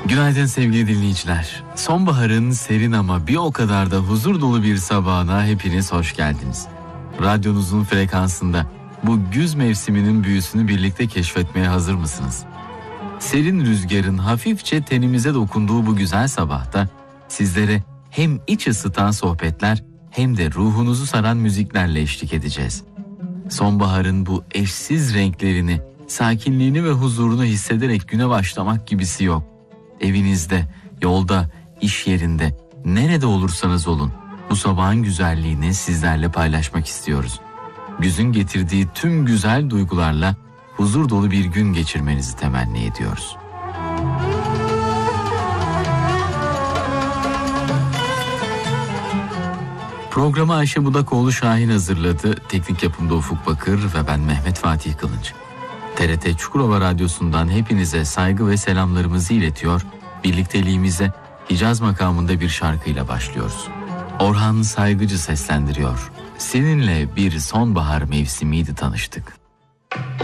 Günaydın sevgili dinleyiciler. Sonbaharın serin ama bir o kadar da huzur dolu bir sabahına hepiniz hoş geldiniz. Radyonuzun frekansında bu güz mevsiminin büyüsünü birlikte keşfetmeye hazır mısınız? Serin rüzgarın hafifçe tenimize dokunduğu bu güzel sabahta sizlere hem iç ısıtan sohbetler hem de ruhunuzu saran müziklerle eşlik edeceğiz. Sonbaharın bu eşsiz renklerini, sakinliğini ve huzurunu hissederek güne başlamak gibisi yok. Evinizde, yolda, iş yerinde, nerede olursanız olun bu sabahın güzelliğini sizlerle paylaşmak istiyoruz. Güzün getirdiği tüm güzel duygularla huzur dolu bir gün geçirmenizi temenni ediyoruz. Programı Ayşe Budakoğlu Şahin hazırladı. Teknik yapımda Ufuk Bakır ve ben Mehmet Fatih Kılınç. TRT Çukurova Radyosu'ndan hepinize saygı ve selamlarımızı iletiyor. Birlikteliğimize Hicaz makamında bir şarkıyla başlıyoruz. Orhan Saygıcı seslendiriyor. Seninle bir sonbahar mevsimiydi tanıştık.